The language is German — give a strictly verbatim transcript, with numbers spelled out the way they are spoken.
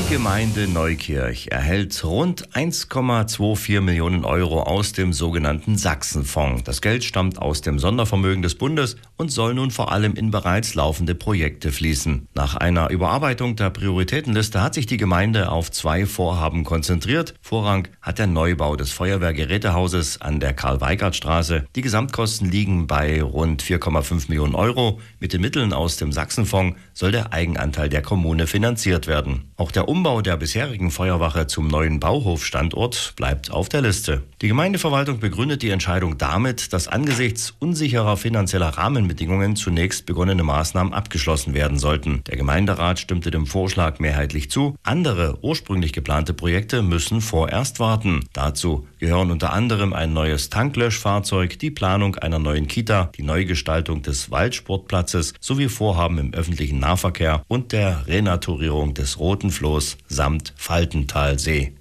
Gemeinde Neukirch erhält rund eins Komma vierundzwanzig Millionen Euro aus dem sogenannten Sachsenfonds. Das Geld stammt aus dem Sondervermögen des Bundes und soll nun vor allem in bereits laufende Projekte fließen. Nach einer Überarbeitung der Prioritätenliste hat sich die Gemeinde auf zwei Vorhaben konzentriert. Vorrang hat der Neubau des Feuerwehrgerätehauses an der Karl-Weigart-Straße. Die Gesamtkosten liegen bei rund vier Komma fünf Millionen Euro. Mit den Mitteln aus dem Sachsenfonds soll der Eigenanteil der Kommune finanziert werden. Auch der Umbau der bisherigen Feuerwache zum neuen Bauhofstandort bleibt auf der Liste. Die Gemeindeverwaltung begründet die Entscheidung damit, dass angesichts unsicherer finanzieller Rahmenbedingungen zunächst begonnene Maßnahmen abgeschlossen werden sollten. Der Gemeinderat stimmte dem Vorschlag mehrheitlich zu. Andere ursprünglich geplante Projekte müssen vorerst warten. Dazu gehören unter anderem ein neues Tanklöschfahrzeug, die Planung einer neuen Kita, die Neugestaltung des Waldsportplatzes sowie Vorhaben im öffentlichen Nahverkehr und der Renaturierung des Roten Floß samt Faltentalsee.